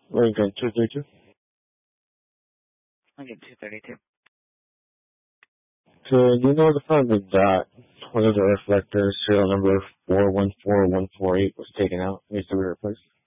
Lincoln 232. Lincoln 232. Could you notify me that one of the reflectors, serial number 414148, was taken out, needs to be replaced?